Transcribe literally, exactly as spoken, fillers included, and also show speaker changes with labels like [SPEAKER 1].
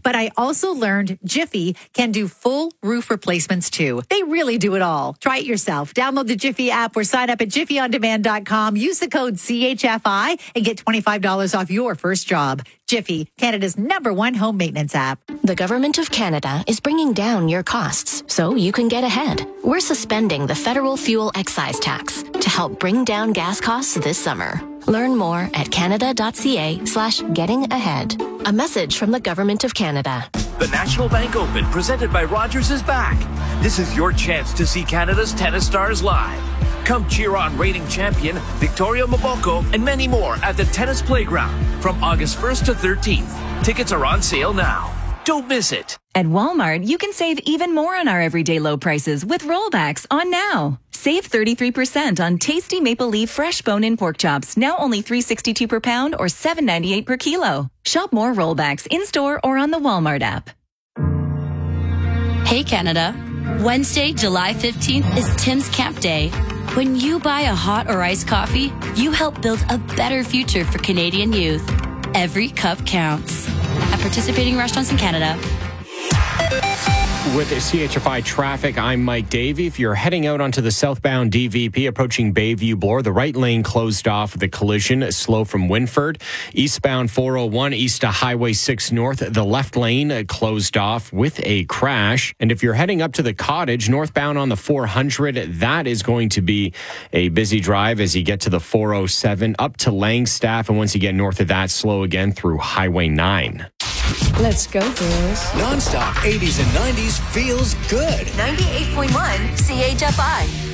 [SPEAKER 1] But I also learned Jiffy can do full roof replacements too. They really do it all. Try it yourself. Download the Jiffy app or sign up at jiffy on demand dot com. Use the code C H F I and get twenty-five dollars off your first job. Jiffy, Canada's number one home maintenance app.
[SPEAKER 2] The Government of Canada is bringing down your costs so you can get ahead. We're suspending the federal fuel excise tax to help bring down gas costs this summer. Learn more at canada.ca slash getting ahead. A message from the Government of Canada.
[SPEAKER 3] The National Bank Open, presented by Rogers, is back. This is your chance to see Canada's tennis stars live. Come cheer on reigning champion Victoria Mboko and many more at the Tennis Playground from August first to thirteenth. Tickets are on sale now. Don't miss it.
[SPEAKER 4] At Walmart, you can save even more on our everyday low prices with rollbacks on now. Save thirty-three percent on tasty maple leaf fresh bone-in pork chops, now only three dollars and sixty-two cents per pound or seven dollars and ninety-eight cents per kilo. Shop more rollbacks in-store or on the Walmart app.
[SPEAKER 5] Hey Canada, Wednesday, July fifteenth is Tim's Camp Day. When you buy a hot or iced coffee, you help build a better future for Canadian youth. Every cup counts. At participating restaurants in Canada.
[SPEAKER 6] With C H F I traffic, I'm Mike Davey. If you're heading out onto the southbound D V P approaching Bayview Bloor, the right lane closed off with a collision, slow from Winford. Eastbound four oh one east to Highway six North, the left lane closed off with a crash. And if you're heading up to the Cottage, northbound on the four hundred, that is going to be a busy drive as you get to the four oh seven up to Langstaff. And once you get north of that, slow again through Highway nine.
[SPEAKER 7] Let's go, girls.
[SPEAKER 8] Nonstop eighties and nineties feels good.
[SPEAKER 9] ninety-eight point one C H F I.